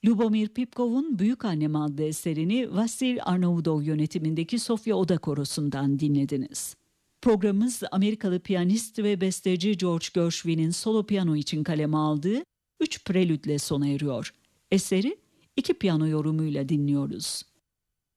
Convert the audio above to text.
Lubomir Pipkov'un Büyük Annem adlı eserini Vasil Arnaudov yönetimindeki Sofya Oda Korosu'ndan dinlediniz. Programımız Amerikalı piyanist ve besteci George Gershwin'in solo piyano için kaleme aldığı 3 prelütle sona eriyor. Eseri 2 piyano yorumuyla dinliyoruz.